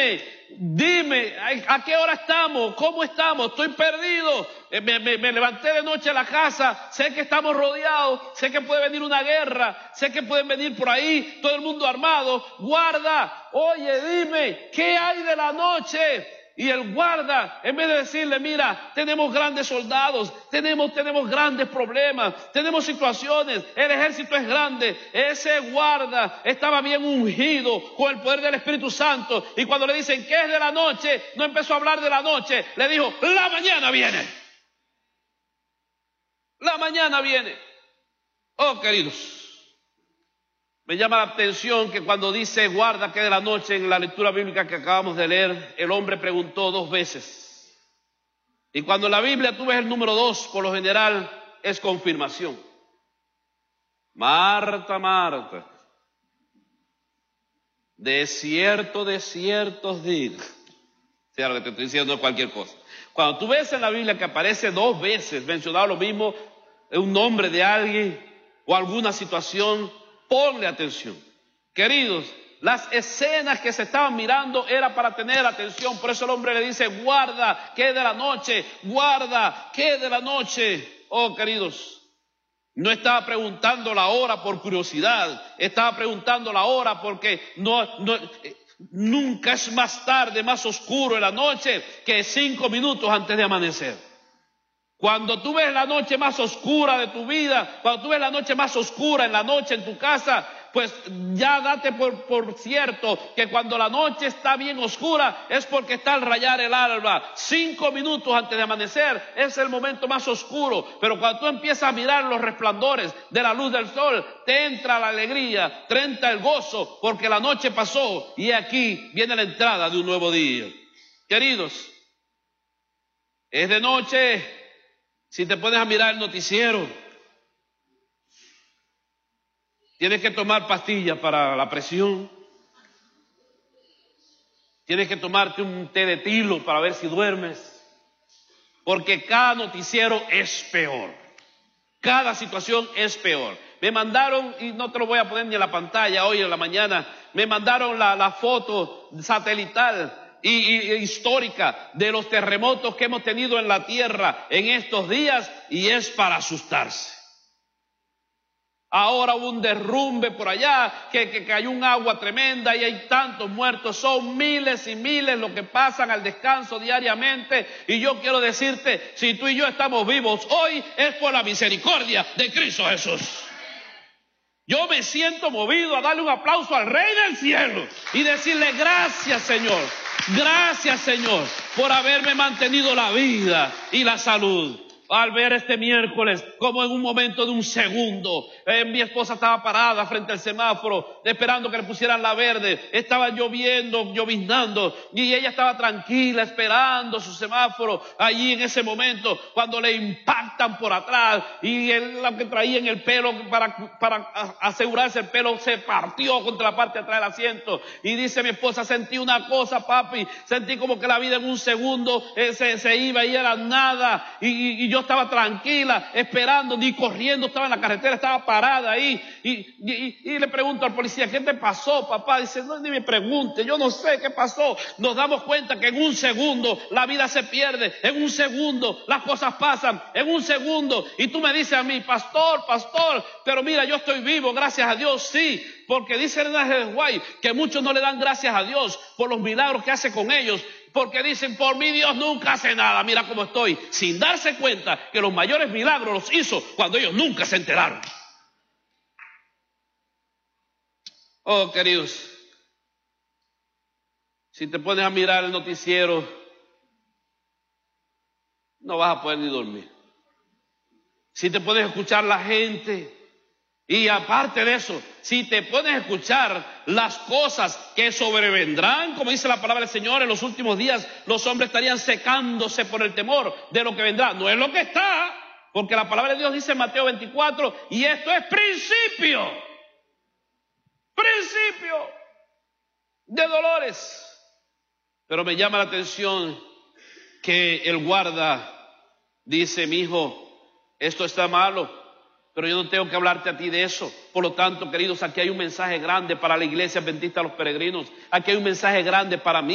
dime, ¿a qué hora estamos? ¿Cómo estamos? Estoy perdido. Me levanté de noche a la casa, sé que estamos rodeados, sé que puede venir una guerra, sé que pueden venir por ahí todo el mundo armado. Guarda, oye, dime, ¿qué hay de la noche? Y el guarda, en vez de decirle, mira, tenemos grandes soldados, tenemos grandes problemas, tenemos situaciones, el ejército es grande. Ese guarda estaba bien ungido con el poder del Espíritu Santo. Y cuando le dicen, ¿qué es de la noche? No empezó a hablar de la noche, le dijo, la mañana viene. La mañana viene. Oh, queridos. Me llama la atención que cuando dice guarda que de la noche en la lectura bíblica que acabamos de leer, el hombre preguntó 2 veces. Y cuando en la Biblia tú ves el número 2, por lo general es confirmación. Marta, Marta, de cierto os digo. Sí, ahora te estoy diciendo cualquier cosa. Cuando tú ves en la Biblia que aparece 2 veces mencionado lo mismo, un nombre de alguien o alguna situación, ponle atención. Queridos, las escenas que se estaban mirando era para tener atención. Por eso el hombre le dice, guarda, que de la noche, guarda, que de la noche. Oh, queridos, no estaba preguntando la hora por curiosidad, estaba preguntando la hora porque nunca es más tarde, más oscuro en la noche que 5 minutos antes de amanecer. Cuando tú ves la noche más oscura de tu vida, cuando tú ves la noche más oscura en la noche en tu casa, pues ya date por cierto que cuando la noche está bien oscura es porque está al rayar el alba. 5 minutos antes de amanecer es el momento más oscuro. Pero cuando tú empiezas a mirar los resplandores de la luz del sol, te entra la alegría, te entra el gozo, porque la noche pasó y aquí viene la entrada de un nuevo día. Queridos, es de noche. Si te pones a mirar el noticiero, tienes que tomar pastillas para la presión, tienes que tomarte un té de tilo para ver si duermes, porque cada noticiero es peor, cada situación es peor. Me mandaron, y no te lo voy a poner ni en la pantalla hoy en la mañana, me mandaron la foto satelital y histórica de los terremotos que hemos tenido en la tierra en estos días, y es para asustarse. Ahora hubo un derrumbe por allá, que cayó un agua tremenda y hay tantos muertos. Son miles y miles los que pasan al descanso diariamente. Y yo quiero decirte, si tú y yo estamos vivos hoy, es por la misericordia de Cristo Jesús. Yo me siento movido a darle un aplauso al Rey del Cielo y decirle gracias, Señor. Gracias, Señor, por haberme mantenido la vida y la salud. Al ver este miércoles, como en un momento de un segundo, mi esposa estaba parada frente al semáforo, esperando que le pusieran la verde. Estaba lloviendo, lloviznando, y ella estaba tranquila, esperando su semáforo. Allí en ese momento, cuando le impactan por atrás, y lo que traía en el pelo, para asegurarse el pelo, se partió contra la parte de atrás del asiento. Y dice mi esposa, sentí una cosa, papi, sentí como que la vida en un segundo se iba y era nada. Y yo estaba tranquila, esperando, ni corriendo, estaba en la carretera, estaba parada ahí. Y le pregunto al policía, ¿qué te pasó, papá? Dice, no, ni me pregunte, yo no sé qué pasó. Nos damos cuenta que en un segundo la vida se pierde, en un segundo las cosas pasan, en un segundo. Y tú me dices a mí, pastor, pero mira, yo estoy vivo, gracias a Dios, sí. Porque dice Hernán White que muchos no le dan gracias a Dios por los milagros que hace con ellos, porque dicen, por mí Dios nunca hace nada, mira cómo estoy, sin darse cuenta que los mayores milagros los hizo cuando ellos nunca se enteraron. Oh, queridos, si te pones a mirar el noticiero, no vas a poder ni dormir. Si te pones a escuchar la gente, y aparte de eso, si te pones a escuchar las cosas que sobrevendrán, como dice la palabra del Señor, en los últimos días los hombres estarían secándose por el temor de lo que vendrá. No es lo que está, porque la palabra de Dios dice en Mateo 24, y esto es principio de dolores. Pero me llama la atención que el guarda dice, mi hijo, esto está malo, pero yo no tengo que hablarte a ti de eso. Por lo tanto, queridos, aquí hay un mensaje grande para la iglesia adventista de los peregrinos. Aquí hay un mensaje grande para mí.